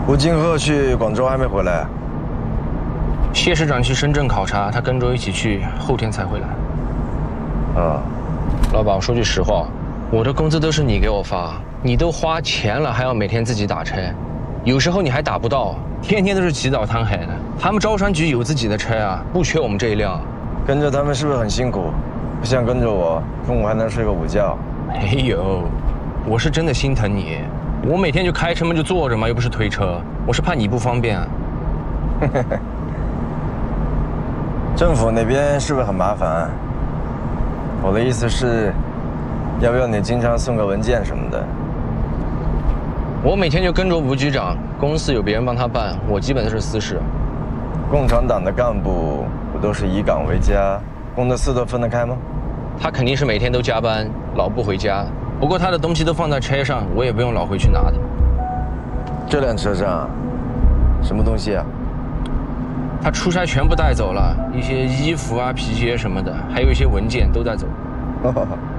吴金鹤去广州还没回来。 谢市长去深圳考察，他跟着一起去，后天才回来。 啊， 老板，我说句实话，我的工资都是你给我发，你都花钱了，还要每天自己打车，有时候你还打不到，天天都是起早贪黑的。他们招商局有自己的车啊，不缺我们这一辆。 跟着他们是不是很辛苦？不像跟着我，中午还能睡个午觉。 没有，我是真的心疼你。我每天就开车嘛，就坐着嘛，又不是推车。我是怕你不方便。 政府那边是不是很麻烦？我的意思是，要不要你经常送个文件什么的？ 我每天就跟着吴局长，公司有别人帮他办，我基本都是私事。 共产党的干部不都是以岗为家，公的私都分得开吗？ 他肯定是每天都加班，老不回家。不过他的东西都放在车上，我也不用老回去拿的。 这辆车上什么东西啊？ 他出差全部带走了，一些衣服啊、皮鞋什么的，还有一些文件都带走。